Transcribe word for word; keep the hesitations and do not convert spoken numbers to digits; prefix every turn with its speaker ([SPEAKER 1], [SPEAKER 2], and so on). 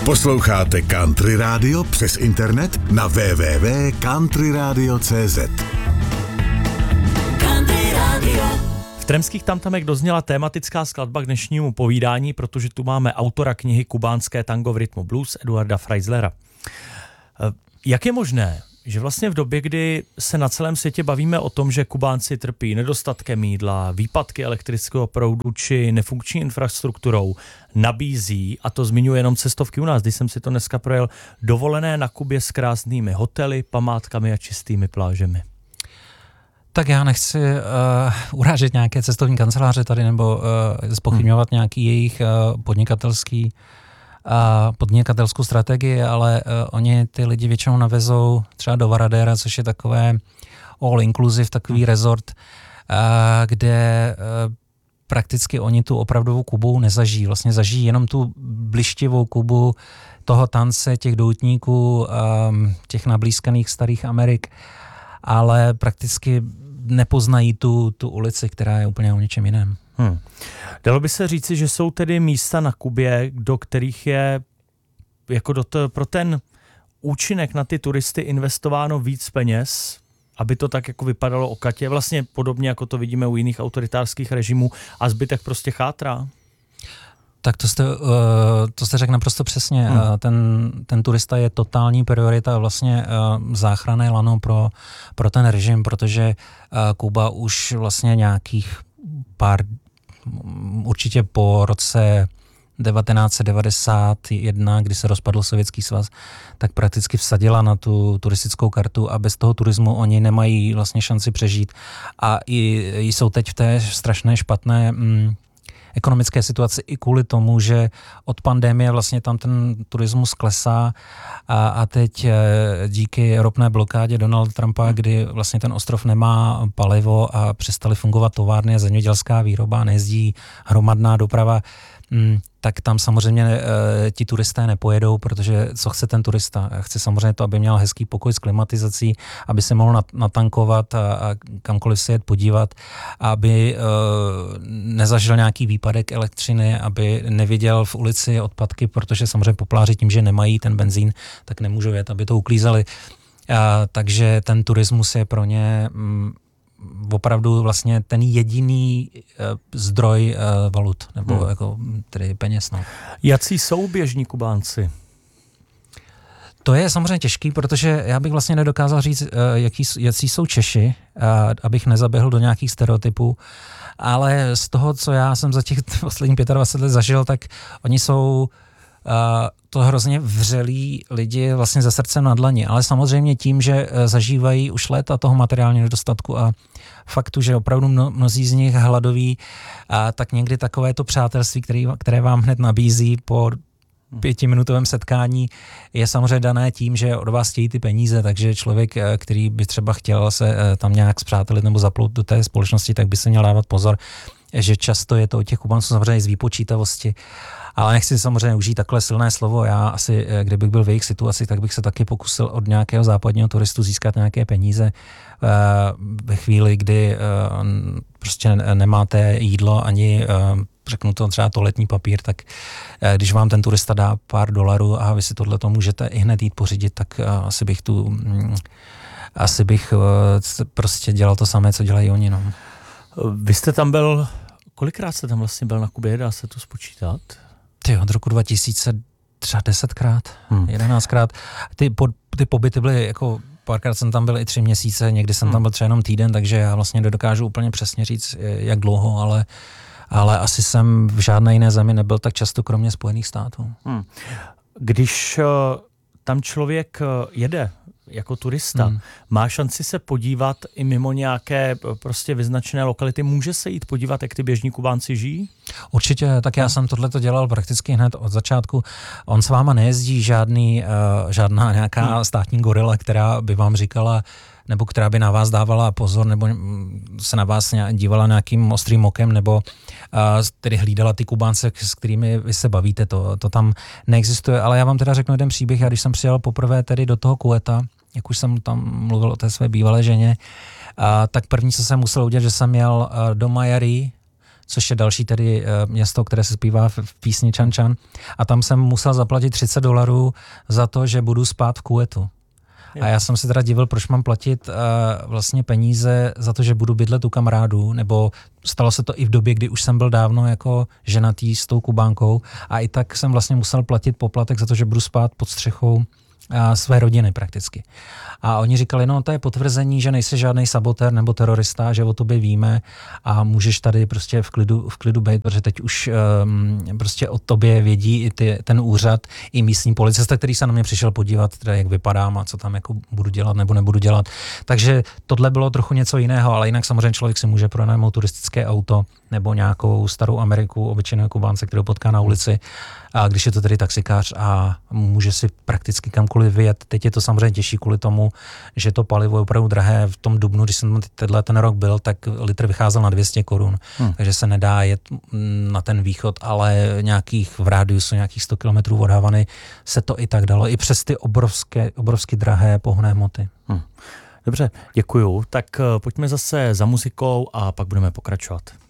[SPEAKER 1] Posloucháte Country Radio přes internet na w w w tečka country radio tečka c z.
[SPEAKER 2] Country Radio.
[SPEAKER 3] V Tremských tamtamech dozněla tematická skladba k dnešnímu povídání, protože tu máme autora knihy Kubánské tango v rytmu blues Eduarda Freislera. Jak je možné, že vlastně v době, kdy se na celém světě bavíme o tom, že Kubánci trpí nedostatkem jídla, výpadky elektrického proudu či nefunkční infrastrukturou, nabízí, a to zmiňuje jenom cestovky u nás, když jsem si to dneska projel, dovolené na Kubě s krásnými hotely, památkami a čistými plážemi?
[SPEAKER 4] Tak já nechci uh, urážet nějaké cestovní kanceláře tady nebo uh, zpochybňovat hmm. nějaký jejich uh, podnikatelský a podnikatelskou strategii, ale uh, oni ty lidi většinou navezou třeba do Varadera, což je takové all inclusive, takový hmm. resort, uh, kde uh, prakticky oni tu opravdovou Kubu nezažijí. Vlastně zažijí jenom tu blištivou Kubu toho tance, těch doutníků, um, těch nablízkaných starých Amerik, ale prakticky nepoznají tu, tu ulici, která je úplně o něčem jiném.
[SPEAKER 3] Hmm. Dalo by se říci, že jsou tedy místa na Kubě, do kterých je jako do to, pro ten účinek na ty turisty investováno víc peněz, aby to tak jako vypadalo okatě, vlastně podobně jako to vidíme u jiných autoritářských režimů, a zbytek prostě chátrá?
[SPEAKER 4] Tak to jste, to jste řekl naprosto přesně.
[SPEAKER 3] Hmm.
[SPEAKER 4] Ten, ten turista je totální priorita, vlastně záchranné lano pro, pro ten režim, protože Kuba už vlastně nějakých pár, určitě po roce devatenáct set devadesát jedna, kdy se rozpadl Sovětský svaz, tak prakticky vsadila na tu turistickou kartu a bez toho turismu oni nemají vlastně šanci přežít. A i, jsou teď v té strašné špatné mm, ekonomické situaci i kvůli tomu, že od pandemie vlastně tam ten turismus klesá a, a teď díky ropné blokádě Donalda Trumpa, kdy vlastně ten ostrov nemá palivo a přestaly fungovat továrny a zemědělská výroba, nejezdí hromadná doprava, tak tam samozřejmě e, ti turisté nepojedou, protože co chce ten turista? Chce samozřejmě to, aby měl hezký pokoj s klimatizací, aby se mohl natankovat a, a kamkoliv se jet podívat, aby e, nezažil nějaký výpadek elektřiny, aby neviděl v ulici odpadky, protože samozřejmě popláři tím, že nemají ten benzín, tak nemůžou jet, aby to uklízeli. A, takže ten turismus je pro ně mm, opravdu vlastně ten jediný uh, zdroj uh, valut, nebo hmm. jako tedy peněz. No.
[SPEAKER 3] Jací jsou běžní Kubánci?
[SPEAKER 4] To je samozřejmě těžký, protože já bych vlastně nedokázal říct, uh, jaký, jací jsou Češi, uh, abych nezaběhl do nějakých stereotypů, ale z toho, co já jsem za těch posledních dvacet pět let zažil, tak oni jsou uh, to hrozně vřelí lidi vlastně ze srdcem na dlani, ale samozřejmě tím, že zažívají už léta toho materiálního nedostatku a faktu, že opravdu mno, mnozí z nich hladoví, a tak někdy takové to přátelství, který, které vám hned nabízí po pětiminutovém setkání, je samozřejmě dané tím, že od vás chtějí ty peníze, takže člověk, který by třeba chtěl se tam nějak zpřátelit nebo zaplout do té společnosti, tak by se měl dávat pozor, že často je to od těch Kubanců samozřejmě z výpočítavosti. Ale nechci samozřejmě užít takhle silné slovo. Já asi, kdybych byl v jejich situaci, tak bych se taky pokusil od nějakého západního turistu získat nějaké peníze ve chvíli, kdy prostě nemáte jídlo ani, řeknu to třeba toaletní papír, tak když vám ten turista dá pár dolarů a vy si tohleto můžete i hned jít pořídit, tak asi bych tu asi bych prostě dělal to samé, co dělají oni. No.
[SPEAKER 3] Vy jste tam byl, kolikrát jste tam vlastně byl na Kubě, dá se to spočítat?
[SPEAKER 4] Ty od roku dva tisíce třeba desetkrát, hmm. jedenáctkrát. Ty, po, ty pobyty byly jako, párkrát jsem tam byl i tři měsíce, někdy jsem hmm. tam byl třeba jenom týden, takže já vlastně nedokážu úplně přesně říct, jak dlouho, ale, ale asi jsem v žádné jiné zemi nebyl tak často, kromě Spojených států. Hmm.
[SPEAKER 3] Když uh, tam člověk uh, jede jako turista, hmm. má šanci se podívat i mimo nějaké prostě vyznačené lokality, může se jít podívat, jak ty běžní Kubánci žijí?
[SPEAKER 4] Určitě, tak já no. jsem tohleto dělal prakticky hned od začátku. On s váma nejezdí žádný, uh, žádná nějaká hmm. státní gorila, která by vám říkala, nebo která by na vás dávala pozor, nebo se na vás dívala nějakým ostrým okem, nebo uh, tedy hlídala ty Kubánce, s kterými vy se bavíte, to, to tam neexistuje. Ale já vám teda řeknu jeden příběh, já když jsem přijel poprvé tedy do toho Kuweta, jak už jsem tam mluvil o té své bývalé ženě, uh, tak první, co jsem musel udělat, že jsem jel uh, do Mayari, což je další tedy město, které se zpívá v písni Chan Chan. A tam jsem musel zaplatit třicet dolarů za to, že budu spát v Kuwaitu. A já jsem se teda divil, proč mám platit uh, vlastně peníze za to, že budu bydlet u kamarádů, nebo stalo se to i v době, kdy už jsem byl dávno jako ženatý s tou Kubánkou a i tak jsem vlastně musel platit poplatek za to, že budu spát pod střechou a své rodiny prakticky. A oni říkali, no to je potvrzení, že nejsi žádný sabotér nebo terorista, že o tobě víme a můžeš tady prostě v klidu, v klidu být, protože teď už um, prostě o tobě vědí i ty, ten úřad, i místní policista, který se na mě přišel podívat, teda jak vypadám a co tam jako budu dělat nebo nebudu dělat. Takže tohle bylo trochu něco jiného, ale jinak samozřejmě člověk si může pronajmout turistické auto nebo nějakou starou Ameriku, obyčejného Kubánce, kterou potká na ulici, a když je to tedy taxikář a může si prakticky kamkoliv vyjet. Teď je to samozřejmě těžší kvůli tomu, že to palivo je opravdu drahé. V tom dubnu, když jsem tenhle ten rok byl, tak litr vycházel na dvě stě korun, hmm. takže se nedá jet na ten východ, ale nějakých v rádiusu nějakých sto kilometrů od Havany se to i tak dalo, i přes ty obrovské, obrovsky drahé pohonné hmoty.
[SPEAKER 3] Hmm. Dobře, děkuju. Tak pojďme zase za muzikou a pak budeme pokračovat.